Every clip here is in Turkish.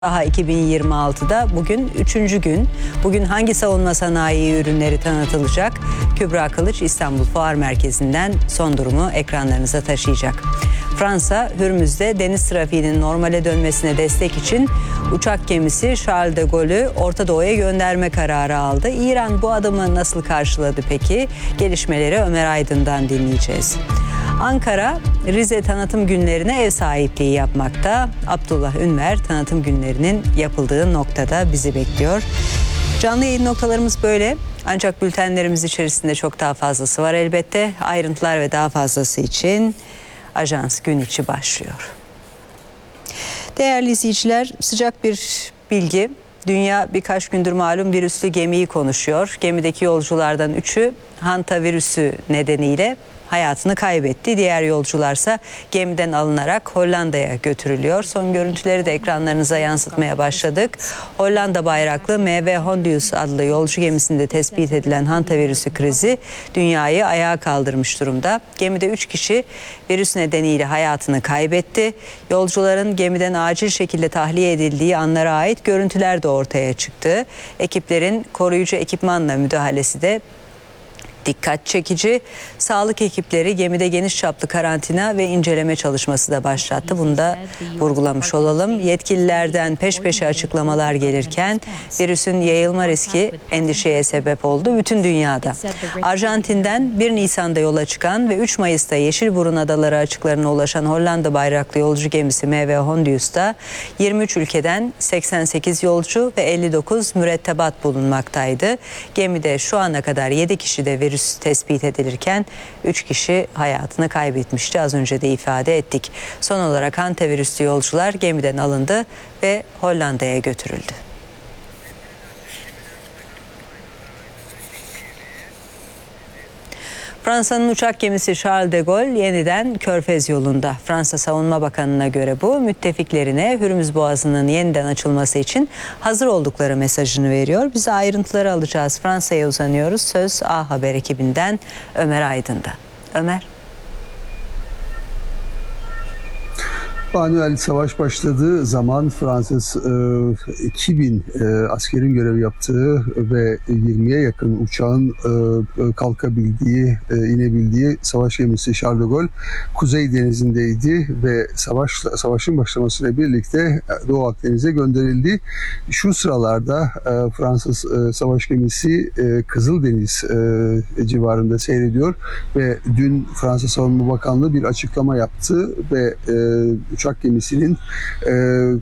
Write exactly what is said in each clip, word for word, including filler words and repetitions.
Daha iki bin yirmi altıda bugün üçüncü gün. Bugün hangi savunma sanayi ürünleri tanıtılacak? Kübra Kılıç İstanbul Fuar Merkezi'nden son durumu ekranlarınıza taşıyacak. Fransa, Hürmüz'de deniz trafiğinin normale dönmesine destek için uçak gemisi Charles de Gaulle'ü Orta Doğu'ya gönderme kararı aldı. İran bu adımı nasıl karşıladı peki? Gelişmeleri Ömer Aydın'dan dinleyeceğiz. Ankara, Rize tanıtım günlerine ev sahipliği yapmakta. Abdullah Ünver tanıtım günlerinin yapıldığı noktada bizi bekliyor. Canlı yayın noktalarımız böyle. Ancak bültenlerimiz içerisinde çok daha fazlası var elbette. Ayrıntılar ve daha fazlası için Ajans Gün İçi başlıyor. Değerli izleyiciler, sıcak bir bilgi. Dünya birkaç gündür malum virüslü gemiyi konuşuyor. Gemideki yolculardan üçü hanta virüsü nedeniyle hayatını kaybetti. Diğer yolcularsa gemiden alınarak Hollanda'ya götürülüyor. Son görüntüleri de ekranlarınıza yansıtmaya başladık. Hollanda bayraklı M V Hondius adlı yolcu gemisinde tespit edilen hanta virüsü krizi dünyayı ayağa kaldırmış durumda. Gemide üç kişi virüs nedeniyle hayatını kaybetti. Yolcuların gemiden acil şekilde tahliye edildiği anlara ait görüntüler de ortaya çıktı. Ekiplerin koruyucu ekipmanla müdahalesi de dikkat çekici. Sağlık ekipleri gemide geniş çaplı karantina ve inceleme çalışması da başlattı. Bunu da vurgulamış olalım. Yetkililerden peş peşe açıklamalar gelirken virüsün yayılma riski endişeye sebep oldu bütün dünyada. Arjantin'den bir Nisan'da yola çıkan ve üç Mayıs'ta Yeşilburun Adaları açıklarına ulaşan Hollanda bayraklı yolcu gemisi M V Hondius'ta yirmi üç ülkeden seksen sekiz yolcu ve elli dokuz mürettebat bulunmaktaydı. Gemide şu ana kadar yedi kişi de virüs virüs tespit edilirken üç kişi hayatını kaybetmişti. Az önce de ifade ettik. Son olarak hanta virüslü yolcular gemiden alındı ve Hollanda'ya götürüldü. Fransa'nın uçak gemisi Charles de Gaulle yeniden Körfez yolunda. Fransa Savunma Bakanı'na göre bu müttefiklerine Hürmüz Boğazı'nın yeniden açılması için hazır oldukları mesajını veriyor. Biz ayrıntıları alacağız. Fransa'ya uzanıyoruz. Söz A Haber ekibinden Ömer Aydın'da. Ömer. Manuel savaş başladığı zaman Fransız e, iki bin e, askerin görev yaptığı ve yirmiye yakın uçağın e, kalkabildiği, e, inebildiği savaş gemisi Charles de Gaulle Kuzey Denizi'ndeydi ve savaş savaşın başlamasıyla birlikte Doğu Akdeniz'e gönderildi. Şu sıralarda e, Fransız e, savaş gemisi e, Kızıldeniz e, civarında seyrediyor ve dün Fransa Savunma Bakanlığı bir açıklama yaptı ve e, uçak gemisinin e,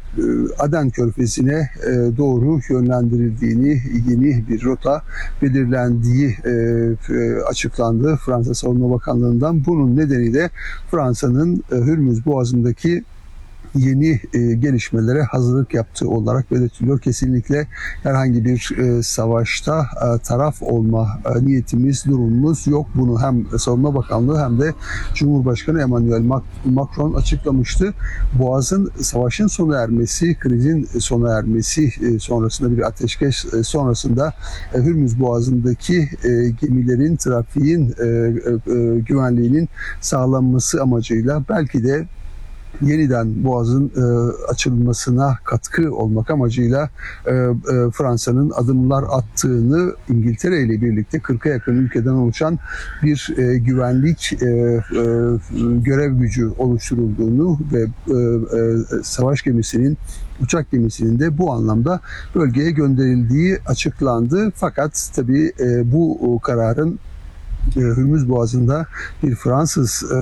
Aden Körfezi'ne e, doğru yönlendirildiğini, yeni bir rota belirlendiği e, e, açıklandı Fransa Savunma Bakanlığı'ndan. Bunun nedeni de Fransa'nın e, Hürmüz Boğazı'ndaki yeni e, gelişmelere hazırlık yaptığı olarak belirtiliyor. Kesinlikle herhangi bir e, savaşta e, taraf olma e, niyetimiz, durumumuz yok. Bunu hem Savunma Bakanlığı hem de Cumhurbaşkanı Emmanuel Macron açıklamıştı. Boğaz'ın savaşın sona ermesi, krizin sona ermesi e, sonrasında bir ateşkes e, sonrasında e, Hürmüz Boğazı'ndaki e, gemilerin, trafiğin, e, e, güvenliğinin sağlanması amacıyla belki de yeniden Boğaz'ın e, açılmasına katkı olmak amacıyla e, e, Fransa'nın adımlar attığını, İngiltere ile birlikte kırka yakın ülkeden oluşan bir e, güvenlik e, e, görev gücü oluşturulduğunu ve e, e, savaş gemisinin uçak gemisinin de bu anlamda bölgeye gönderildiği açıklandı. Fakat tabii e, bu kararın Hürmüz Boğazı'nda bir Fransız e,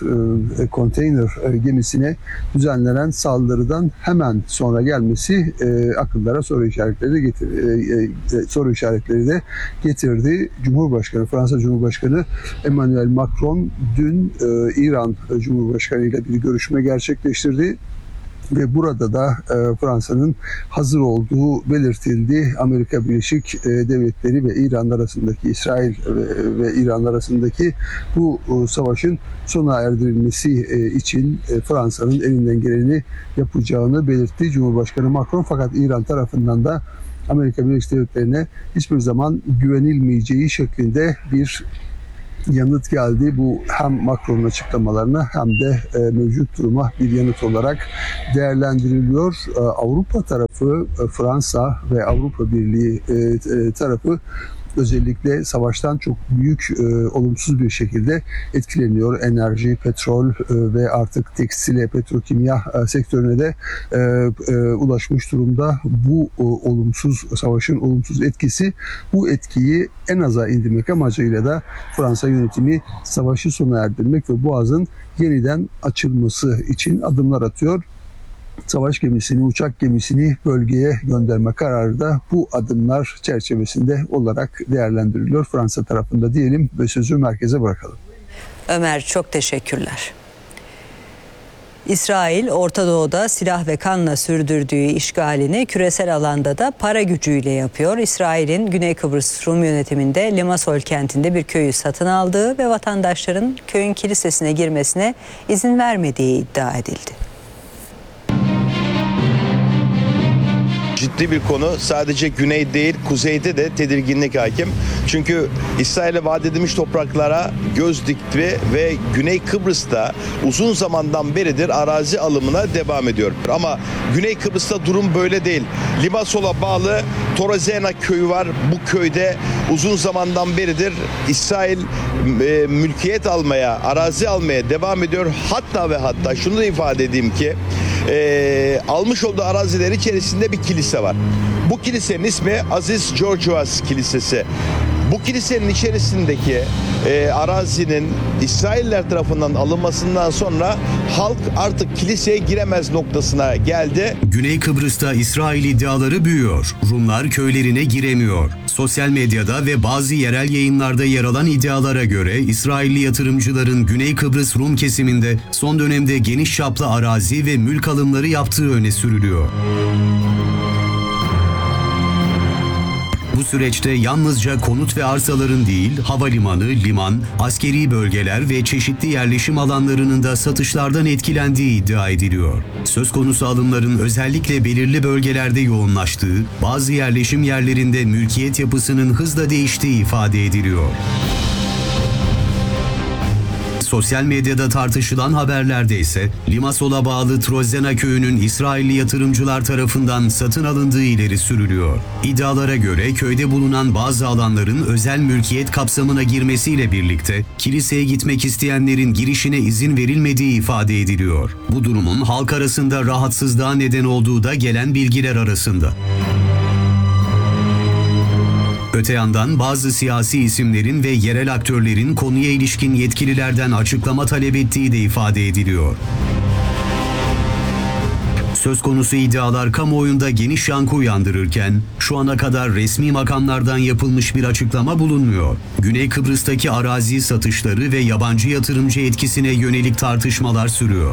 e, konteyner e, gemisine düzenlenen saldırıdan hemen sonra gelmesi e, akıllara soru işaretleri de getir, e, e, soru işaretleri de getirdi. Cumhurbaşkanı, Fransa Cumhurbaşkanı Emmanuel Macron dün e, İran Cumhurbaşkanı ile bir görüşme gerçekleştirdi. Ve burada da e, Fransa'nın hazır olduğu belirtildi. Amerika Birleşik e, Devletleri ve İran arasındaki, İsrail ve, ve İran arasındaki bu e, savaşın sona erdirilmesi e, için e, Fransa'nın elinden geleni yapacağını belirtti Cumhurbaşkanı Macron. Fakat İran tarafından da Amerika Birleşik Devletleri'ne hiçbir zaman güvenilmeyeceği şeklinde bir yanıt geldi. Bu hem Macron'un açıklamalarına hem de e, mevcut duruma bir yanıt olarak değerlendiriliyor. E, Avrupa tarafı, e, Fransa ve Avrupa Birliği e, e, tarafı özellikle savaştan çok büyük e, olumsuz bir şekilde etkileniyor. Enerji, petrol e, ve artık tekstile, petrokimya e, sektörüne de e, e, ulaşmış durumda. Bu e, olumsuz savaşın olumsuz etkisi, bu etkiyi en aza indirmek amacıyla da Fransa yönetimi savaşı sona erdirmek ve Boğaz'ın yeniden açılması için adımlar atıyor. Savaş gemisini, uçak gemisini bölgeye gönderme kararı da bu adımlar çerçevesinde olarak değerlendiriliyor Fransa tarafında diyelim ve sözü merkeze bırakalım. Ömer, çok teşekkürler. İsrail, Orta Doğu'da silah ve kanla sürdürdüğü işgalini küresel alanda da para gücüyle yapıyor. İsrail'in Güney Kıbrıs Rum yönetiminde Limasol kentinde bir köyü satın aldığı ve vatandaşların köyün kilisesine girmesine izin vermediği iddia edildi. Ciddi bir konu. Sadece güney değil, kuzeyde de tedirginlik hakim. Çünkü İsrail'e vaat edilmiş topraklara göz dikti ve Güney Kıbrıs'ta uzun zamandan beridir arazi alımına devam ediyor. Ama Güney Kıbrıs'ta durum böyle değil. Limassol'a bağlı Torozena köyü var. Bu köyde uzun zamandan beridir İsrail e, mülkiyet almaya, arazi almaya devam ediyor. Hatta ve hatta şunu da ifade edeyim ki e, almış olduğu araziler içerisinde bir kilise var. Bu kilisenin ismi Aziz Georgios Kilisesi. Bu kilisenin içerisindeki e, arazinin İsrailler tarafından alınmasından sonra halk artık kiliseye giremez noktasına geldi. Güney Kıbrıs'ta İsrail iddiaları büyüyor. Rumlar köylerine giremiyor. Sosyal medyada ve bazı yerel yayınlarda yer alan iddialara göre İsrailli yatırımcıların Güney Kıbrıs Rum kesiminde son dönemde geniş çaplı arazi ve mülk alımları yaptığı öne sürülüyor. Bu süreçte yalnızca konut ve arsaların değil, havalimanı, liman, askeri bölgeler ve çeşitli yerleşim alanlarının da satışlardan etkilendiği iddia ediliyor. Söz konusu alımların özellikle belirli bölgelerde yoğunlaştığı, bazı yerleşim yerlerinde mülkiyet yapısının hızla değiştiği ifade ediliyor. Sosyal medyada tartışılan haberlerde ise Limassol'a bağlı Torozena köyünün İsrailli yatırımcılar tarafından satın alındığı ileri sürülüyor. İddialara göre köyde bulunan bazı alanların özel mülkiyet kapsamına girmesiyle birlikte kiliseye gitmek isteyenlerin girişine izin verilmediği ifade ediliyor. Bu durumun halk arasında rahatsızlığa neden olduğu da gelen bilgiler arasında. Öte yandan bazı siyasi isimlerin ve yerel aktörlerin konuya ilişkin yetkililerden açıklama talep ettiği de ifade ediliyor. Söz konusu iddialar kamuoyunda geniş yankı uyandırırken şu ana kadar resmi makamlardan yapılmış bir açıklama bulunmuyor. Güney Kıbrıs'taki arazi satışları ve yabancı yatırımcı etkisine yönelik tartışmalar sürüyor.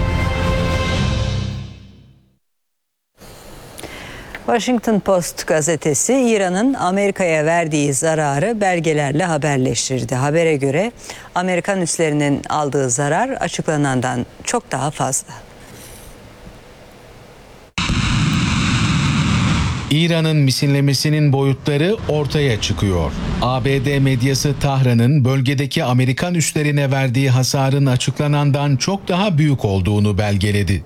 Washington Post gazetesi İran'ın Amerika'ya verdiği zararı belgelerle haberleştirdi. Habere göre Amerikan üslerinin aldığı zarar açıklanandan çok daha fazla. İran'ın misillemesinin boyutları ortaya çıkıyor. A B D medyası Tahran'ın bölgedeki Amerikan üslerine verdiği hasarın açıklanandan çok daha büyük olduğunu belgeledi.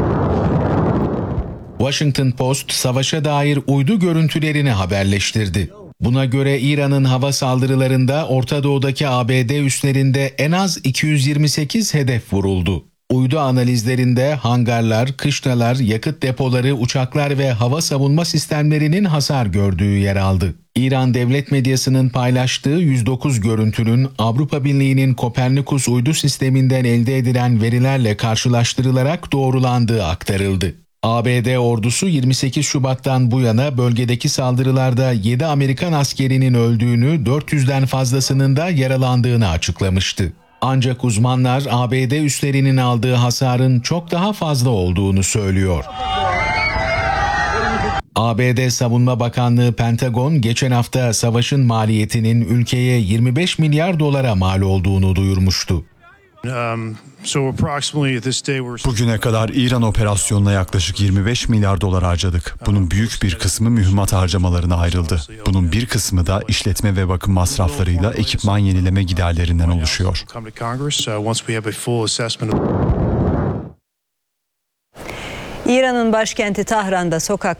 Washington Post, savaşa dair uydu görüntülerini haberleştirdi. Buna göre İran'ın hava saldırılarında Orta Doğu'daki A B D üslerinde en az iki yüz yirmi sekiz hedef vuruldu. Uydu analizlerinde hangarlar, kışlalar, yakıt depoları, uçaklar ve hava savunma sistemlerinin hasar gördüğü yer aldı. İran devlet medyasının paylaştığı yüz dokuz görüntünün Avrupa Birliği'nin Kopernikus uydu sisteminden elde edilen verilerle karşılaştırılarak doğrulandığı aktarıldı. A B D ordusu yirmi sekiz Şubat'tan bu yana bölgedeki saldırılarda yedi Amerikan askerinin öldüğünü, dört yüzden fazlasının da yaralandığını açıklamıştı. Ancak uzmanlar A B D üslerinin aldığı hasarın çok daha fazla olduğunu söylüyor. A B D Savunma Bakanlığı Pentagon geçen hafta savaşın maliyetinin ülkeye yirmi beş milyar dolara mal olduğunu duyurmuştu. Um, so approximately at this day we're Bugüne kadar İran operasyonuna yaklaşık yirmi beş milyar dolar harcadık. Bunun büyük bir kısmı mühimmat harcamalarına ayrıldı. Bunun bir kısmı da işletme ve bakım masraflarıyla ekipman yenileme giderlerinden oluşuyor. come to Congress uh, once we have a full assessment of İran'ın başkenti Tahran'da sokak